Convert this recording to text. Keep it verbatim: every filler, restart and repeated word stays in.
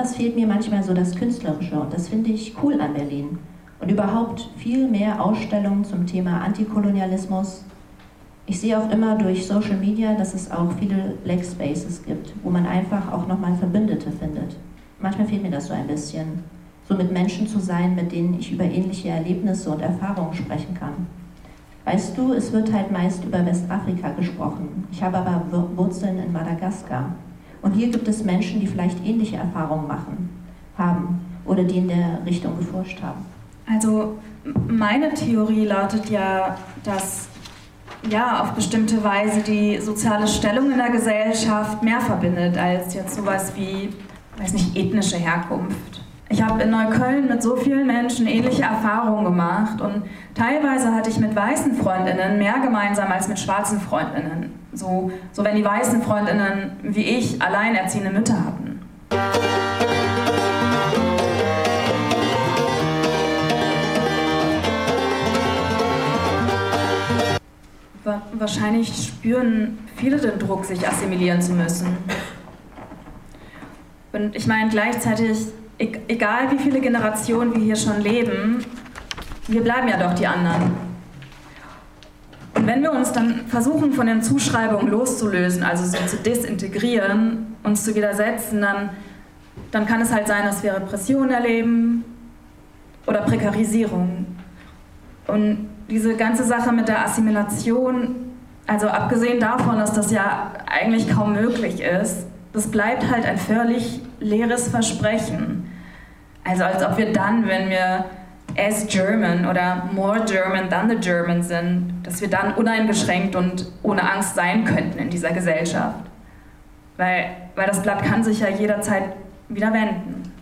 Besonders fehlt mir manchmal so das Künstlerische und das finde ich cool an Berlin. Und überhaupt viel mehr Ausstellungen zum Thema Antikolonialismus. Ich sehe auch immer durch Social Media, dass es auch viele Black Spaces gibt, wo man einfach auch nochmal Verbündete findet. Manchmal fehlt mir das so ein bisschen, so mit Menschen zu sein, mit denen ich über ähnliche Erlebnisse und Erfahrungen sprechen kann. Weißt du, es wird halt meist über Westafrika gesprochen. Ich habe aber Wurzeln in Madagaskar. Und hier gibt es Menschen, die vielleicht ähnliche Erfahrungen machen, haben oder die in der Richtung geforscht haben. Also meine Theorie lautet ja, dass ja, auf bestimmte Weise die soziale Stellung in der Gesellschaft mehr verbindet als jetzt sowas wie, weiß nicht, ethnische Herkunft. Ich habe in Neukölln mit so vielen Menschen ähnliche Erfahrungen gemacht und teilweise hatte ich mit weißen Freundinnen mehr gemeinsam als mit schwarzen Freundinnen. So, so wenn die weißen Freundinnen wie ich alleinerziehende Mütter hatten. Wahrscheinlich spüren viele den Druck, sich assimilieren zu müssen. Und ich meine gleichzeitig, egal wie viele Generationen wir hier schon leben, wir bleiben ja doch die anderen. Und wenn wir uns dann versuchen, von den Zuschreibungen loszulösen, also so zu desintegrieren, uns zu widersetzen, dann, dann kann es halt sein, dass wir Repression erleben oder Prekarisierung. Und diese ganze Sache mit der Assimilation, also abgesehen davon, dass das ja eigentlich kaum möglich ist, das bleibt halt ein völlig leeres Versprechen. Also als ob wir dann, wenn wir as German oder more German than the German sind, dass wir dann uneingeschränkt und ohne Angst sein könnten in dieser Gesellschaft. Weil, weil das Blatt kann sich ja jederzeit wieder wenden.